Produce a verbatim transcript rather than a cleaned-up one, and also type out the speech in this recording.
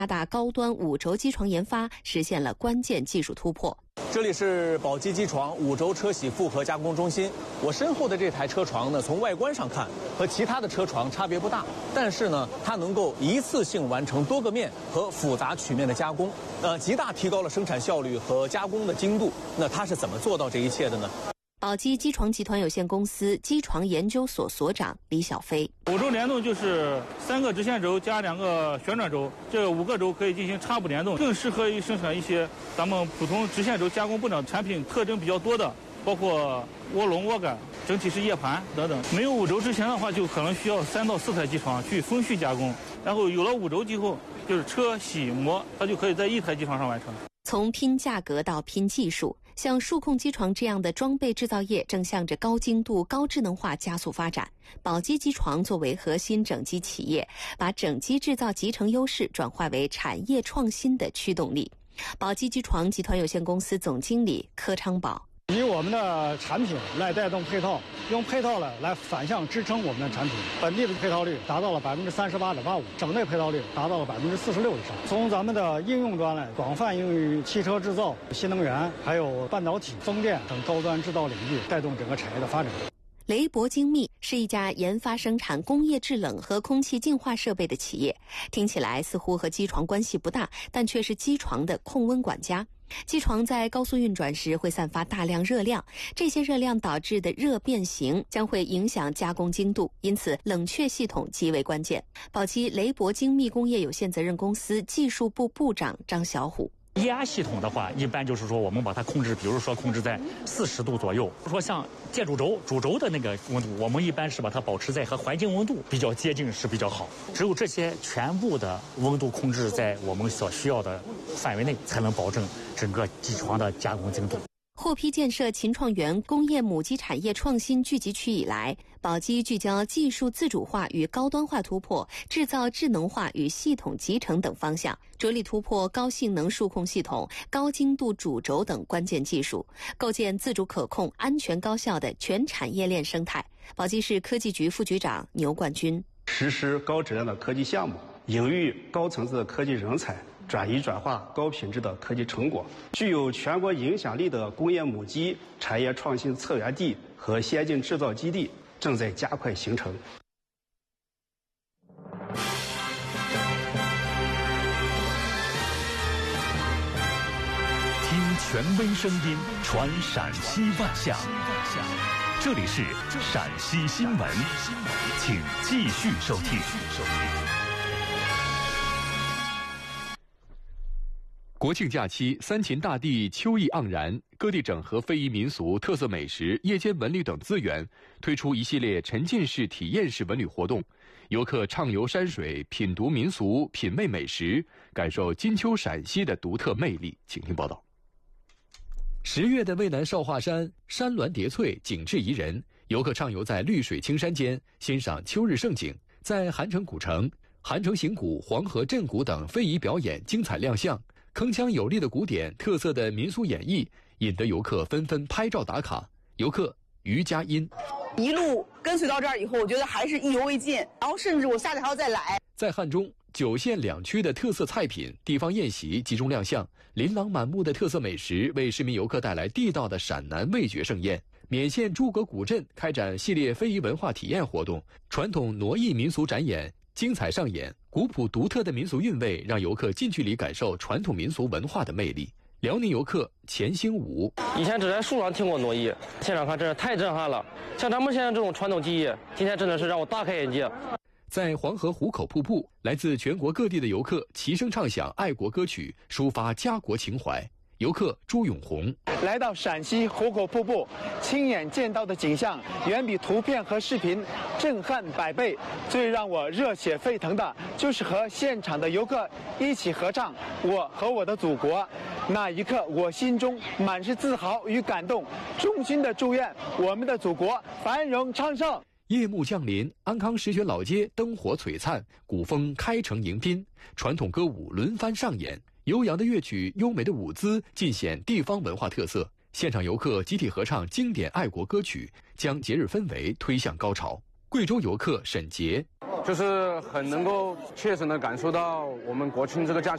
加大高端五轴机床研发，实现了关键技术突破。 这里是宝鸡机床五轴车铣复合加工中心。我身后的这台车床呢，从外观上看和其他的车床差别不大，但是呢，它能够一次性完成多个面和复杂曲面的加工，呃，极大提高了生产效率和加工的精度。那它是怎么做到这一切的呢？ 宝鸡机床集团有限公司机床研究所所长李小飞： 五轴联动就是三个直线轴加两个旋转轴，这五个轴可以进行插补联动，更适合于生产一些咱们普通直线轴加工不了产品特征比较多的，包括涡轮、涡杆、整体式叶盘等等。没有五轴之前的话，就可能需要三到四台机床去分序加工，然后有了五轴之后，就是车铣模，它就可以在一台机床上完成。 从拼价格到拼技术，像数控机床这样的装备制造业正向着高精度、高智能化加速发展。宝鸡机床作为核心整机企业，把整机制造集成优势转化为产业创新的驱动力。宝鸡机床集团有限公司总经理柯昌宝： 以我们的产品来带动配套，用配套了来反向支撑我们的产品。本地的配套率达到了百分之三十八点八五，省内配套率达到了百分之四十六以上。从咱们的应用端来，广泛应用于汽车制造、新能源、还有半导体、风电等高端制造领域，带动整个产业的发展。 雷博精密是一家研发生产工业制冷和空气净化设备的企业，听起来似乎和机床关系不大，但却是机床的控温管家。机床在高速运转时会散发大量热量，这些热量导致的热变形将会影响加工精度，因此冷却系统极为关键。宝鸡雷博精密工业有限责任公司技术部部长张小虎： 液压系统的话，一般就是说我们把它控制，比如说控制在四十度左右。说像建主轴、主轴的那个温度，我们一般是把它保持在和环境温度比较接近是比较好。只有这些全部的温度控制在我们所需要的范围内，才能保证整个机床的加工精度。 获批建设秦创园工业母机产业创新聚集区以来，宝鸡聚焦技术自主化与高端化突破、制造智能化与系统集成等方向，着力突破高性能数控系统、高精度主轴等关键技术，构建自主可控、安全高效的全产业链生态。宝鸡市科技局副局长牛冠军： 实施高质量的科技项目，营育高层次的科技人才，转移转化高品质的科技成果，具有全国影响力的工业母机产业创新策源地和先进制造基地正在加快形成。 听权威声音，传陕西万象。这里是陕西新闻，请继续收听。 国庆假期，三秦大地秋意盎然，各地整合非遗民俗、特色美食、夜间文旅等资源，推出一系列沉浸式、体验式文旅活动，游客畅游山水，品读民俗，品味美食，感受金秋陕西的独特魅力。请听报道。十月的渭南少华山，山峦叠翠，景致宜人，游客畅游在绿水青山间，欣赏秋日盛景。在韩城古城、韩城行谷、黄河镇谷等非遗表演精彩亮相。铿锵有力的鼓点、特色的民俗演绎，引得游客纷纷拍照打卡。游客于佳音： 一路跟随到这儿以后，我觉得还是意犹未尽，然后甚至我下次还要再来。 在汉中，九县两区的特色菜品、地方宴席集中亮相，琳琅满目的特色美食为市民游客带来地道的陕南味觉盛宴。勉县诸葛古镇开展系列非遗文化体验活动，传统傩弋民俗展演精彩上演，古朴独特的民俗韵味让游客近距离感受传统民俗文化的魅力。辽宁游客钱兴武： 以前只在书上听过傩弋，现场看真是太震撼了。像咱们现在这种传统技艺，今天真的是让我大开眼界。 在黄河壶口瀑布，来自全国各地的游客齐声唱响爱国歌曲，抒发家国情怀。游客朱永红： 来到陕西壶口瀑布，亲眼见到的景象远比图片和视频震撼百倍。最让我热血沸腾的，就是和现场的游客一起合唱《我和我的祖国》。那一刻，我心中满是自豪与感动，衷心的祝愿我们的祖国繁荣昌盛。 夜幕降临，安康石泉老街灯火璀璨，古风开城迎宾，传统歌舞轮番上演。悠扬的乐曲、优美的舞姿尽显地方文化特色，现场游客集体合唱经典爱国歌曲，将节日氛围推向高潮。贵州游客沈杰： 就是很能够切身的感受到我们国庆这个假期